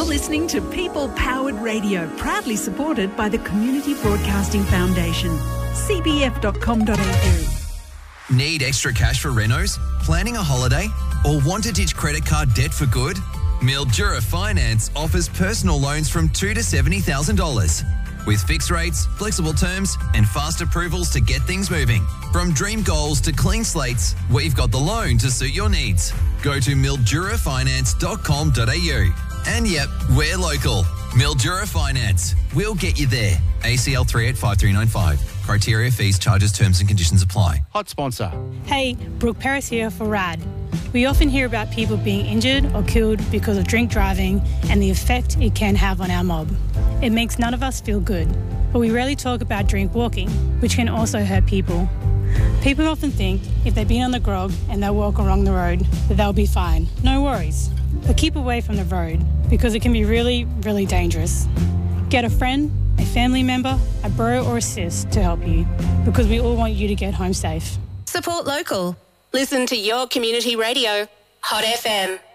You're listening to People Powered Radio, proudly supported by the Community Broadcasting Foundation. cbf.com.au. Need extra cash for renos? Planning a holiday? Or want to ditch credit card debt for good? Mildura Finance offers personal loans from $2,000 to $70,000. With fixed rates, flexible terms and fast approvals to get things moving. From dream goals to clean slates, we've got the loan to suit your needs. Go to mildurafinance.com.au. And yep, we're local. Mildura Finance. We'll get you there. ACL 385395. Criteria, fees, charges, terms and conditions apply. Hot sponsor. Hey, Brooke Paris here for RAD. We often hear about people being injured or killed because of drink driving and the effect it can have on our mob. It makes none of us feel good, but we rarely talk about drink walking, which can also hurt people. People often think if they've been on the grog and they walk along the road, that they'll be fine. No worries. But keep away from the road because it can be really, really dangerous. Get a friend, a family member, a bro or a sis to help you because we all want you to get home safe. Support local. Listen to your community radio, Hot FM.